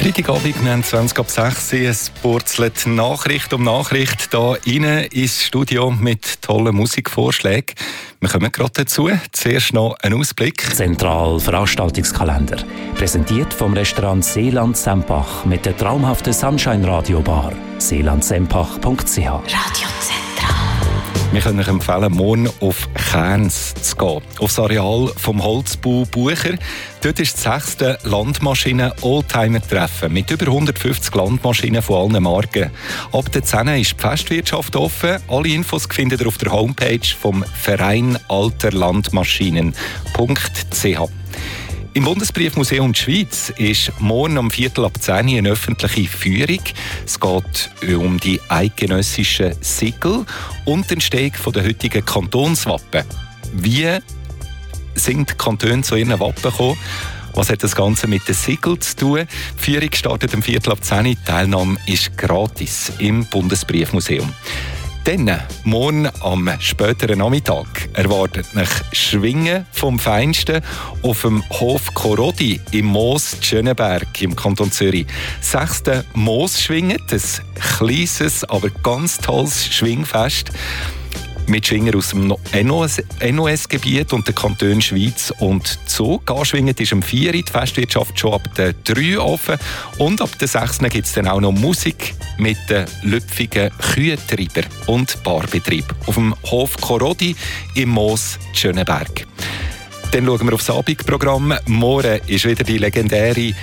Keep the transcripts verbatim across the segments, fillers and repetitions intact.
Freitagabend, wir haben zwanzig ab sechs. Es purzelt Nachricht um Nachricht hier rein ins Studio mit tollen Musikvorschlägen. Wir kommen gerade dazu. Zuerst noch ein Ausblick. Zentral Veranstaltungskalender. Präsentiert vom Restaurant Seeland Sempach mit der traumhaften Sunshine Radio Bar. seeland sempach punkt c h. Radio Zentral. Wir können euch empfehlen, morgen auf Kerns zu gehen. Aufs Areal vom Holzbau Bucher. Dort ist das sechste Landmaschinen-Oldtimer-Treffen mit über hundertfünfzig Landmaschinen von allen Marken. Ab der zehn ist die Festwirtschaft offen. Alle Infos findet ihr auf der Homepage vom Verein Alter Landmaschinen punkt c h. Im Bundesbriefmuseum Schweiz ist morgen um Viertel ab zehn eine öffentliche Führung. Es geht um die eidgenössischen Siegel und die Entstehung der heutigen Kantonswappen. Wie sind die Kantone zu ihren Wappen gekommen? Was hat das Ganze mit den Siegeln zu tun? Die Führung startet um Viertel ab zehn. Die Teilnahme ist gratis im Bundesbriefmuseum. Dann, morgen am späteren Nachmittag, erwartet mich Schwingen vom Feinsten auf dem Hof Korodi im Moos Schöneberg im Kanton Zürich. Sechste Moos-Schwingen, ein kleines, aber ganz tolles Schwingfest mit Schwingern aus dem N O S-Gebiet und den Kantonen Schweiz und Zug. Anschwingend ist um vier Uhr, die Festwirtschaft schon ab der drei offen und ab der sechs gibt es dann auch noch Musik mit den lüpfigen Kühentreiber und Barbetrieb auf dem Hof Korodi im Moos Schöneberg. Dann schauen wir aufs Abendprogramm. Morgen ist wieder die legendäre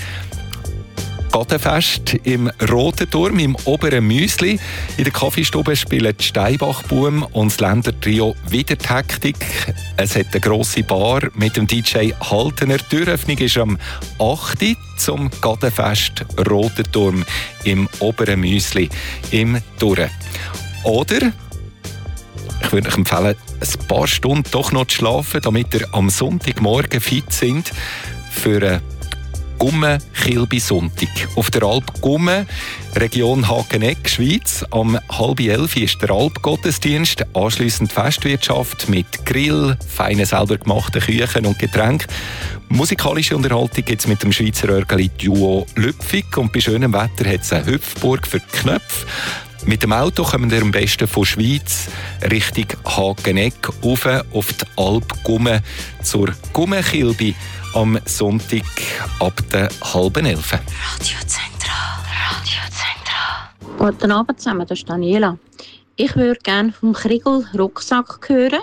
Gartenfest im Roten Turm, im oberen Müsli. In der Kaffeestube spielen die Steinbach-Buben und das Länder-Trio wieder die Hektik. Es hat eine grosse Bar mit dem D J Haltener. Die Türöffnung ist am acht Uhr zum Gartenfest Roten Turm im oberen Müsli im Turm. Oder ich würde euch empfehlen, ein paar Stunden doch noch zu schlafen, damit ihr am Sonntagmorgen fit sind für eine Gumme-Kilby-Sonntag. Auf der Alp Gumme, Region Hageneck, Schweiz. Am halb elf ist der Alpgottesdienst, anschliessend Festwirtschaft mit Grill, feinen selber gemachten Küchen und Getränken. Musikalische Unterhaltung gibt es mit dem Schweizer Örgeli-Duo Lüpfig und bei schönem Wetter hat es eine Hüpfburg für die Knöpfe. Mit dem Auto kommen wir am besten von Schweiz Richtung Hageneck rauf auf die Alp Gumme zur Gumme-Kilby am Sonntag ab der halben elf. Radio Zentral. Radio Zentral. Guten Abend zusammen, das ist Daniela. Ich würde gerne vom Kriegel Rucksack hören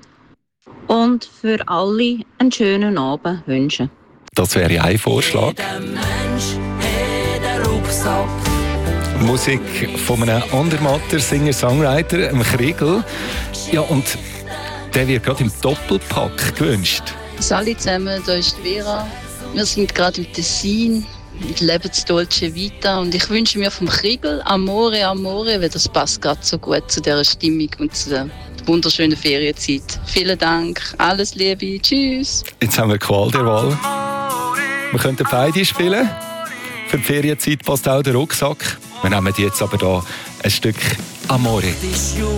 und für alle einen schönen Abend wünschen. Das wäre ein Vorschlag. Jeder Mensch hat einen Rucksack. Musik von einem Andermatter Singer-Songwriter, dem Kriegel. Ja, und der wird gerade im Doppelpack gewünscht. Hallo zusammen, hier ist Vera. Wir sind gerade im Tessin, mit Lebensdolce Vita und ich wünsche mir vom Kriegel Amore, Amore, weil das passt gerade so gut zu dieser Stimmung und zu der wunderschönen Ferienzeit. Vielen Dank, alles Liebe, tschüss. Jetzt haben wir Qual der Wahl. Wir könnten beide spielen. Für die Ferienzeit passt auch der Rucksack. Wir nehmen jetzt aber hier ein Stück Amore.